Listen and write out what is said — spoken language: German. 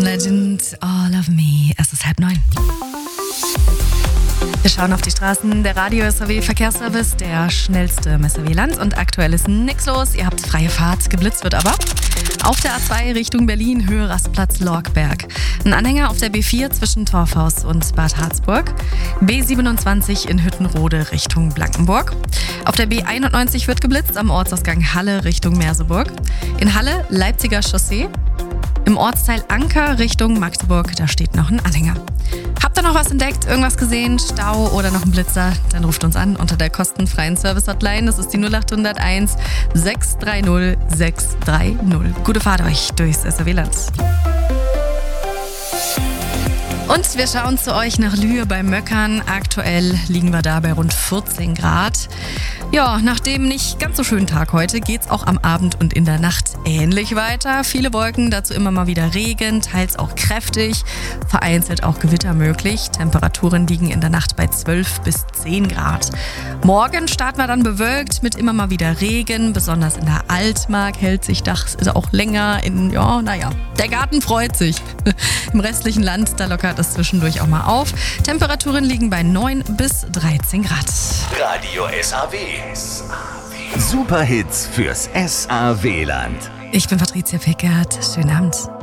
Legend, All of Me. Es ist 8:30. Wir schauen auf die Straßen. Der Radio-SAW-Verkehrsservice, der schnellste im SAW-Land. Und aktuell ist nichts los. Ihr habt freie Fahrt. Geblitzt wird aber auf der A2 Richtung Berlin, Höhe Rastplatz Lorkberg. Ein Anhänger auf der B4 zwischen Torfhaus und Bad Harzburg. B27 in Hüttenrode Richtung Blankenburg. Auf der B91 wird geblitzt am Ortsausgang Halle Richtung Merseburg. In Halle Leipziger Chaussee. Im Ortsteil Anker Richtung Magdeburg, da steht noch ein Anhänger. Habt ihr noch was entdeckt, irgendwas gesehen, Stau oder noch einen Blitzer? Dann ruft uns an unter der kostenfreien Service-Hotline. Das ist die 0801 630 630. Gute Fahrt euch durchs SAW-Land. Und wir schauen zu euch nach Lühe bei Möckern. Aktuell liegen wir da bei rund 14 Grad. Ja, nach dem nicht ganz so schönen Tag heute geht's auch am Abend und in der Nacht ähnlich weiter. Viele Wolken, dazu immer mal wieder Regen, teils auch kräftig, vereinzelt auch Gewitter möglich. Temperaturen liegen in der Nacht bei 12 bis 10 Grad. Morgen starten wir dann bewölkt mit immer mal wieder Regen, besonders in der Altmark hält sich das auch länger der Garten freut sich. Im restlichen Land, da lockert es zwischendurch auch mal auf. Temperaturen liegen bei 9 bis 13 Grad. Radio SAW. Superhits fürs SAW-Land. Ich bin Patricia Pickert. Schönen Abend.